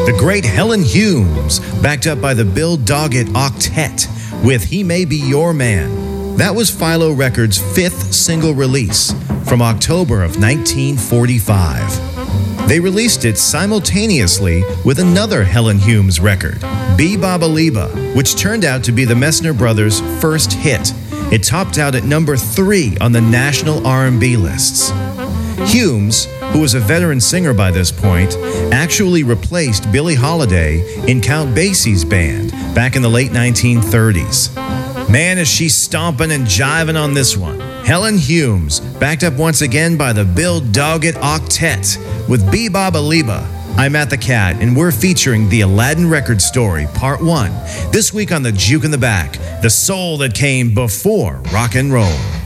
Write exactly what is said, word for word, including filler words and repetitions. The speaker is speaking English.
The great Helen Humes, backed up by the Bill Doggett Octet with He May Be Your Man. That was Philo Records' fifth single release from October of nineteen forty-five. They released it simultaneously with another Helen Humes record, Bee-Baba-Liba, which turned out to be the Messner brothers' first hit. It topped out at number three on the national R and B lists. Humes, who was a veteran singer by this point, actually replaced Billie Holiday in Count Basie's band back in the late nineteen thirties. Man, is she stomping and jiving on this one. Helen Humes, backed up once again by the Bill Doggett Octet with Bee-Baba-Liba. I'm Matt the Cat, and we're featuring the Aladdin Record Story, Part one, this week on the Juke in the Back, the soul that came before rock and roll.